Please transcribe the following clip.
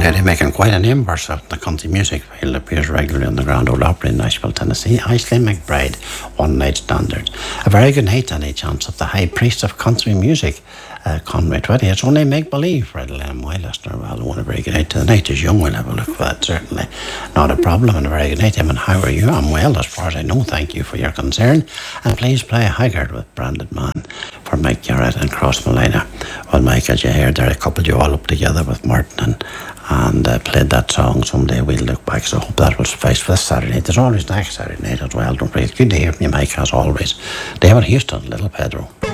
lady making quite a name for herself in the country music field, appears regularly on the Grand Ole Opry in Nashville, Tennessee. Aisling McBride, One Night Standard. A very good night, any chance of the High Priest of Country Music, Conway Twitty. It's only make believe for my listener. Well, I want a very good night to the night is young. We'll have a look for that, certainly. Not a problem, and a very good night. And how are you? I'm well, as far as I know. Thank you for your concern. And please play Haggard with Branded Man for Mike Garrett and Cross Malina. Well, Mike, as you heard there, a couple you all up together with Martin and played that song. Someday we'll look back, so I hope that will suffice for this Saturday night. There's always next Saturday night as well. Don't forget. Good to hear from you, Mike, as always. David Houston, Little Pedro.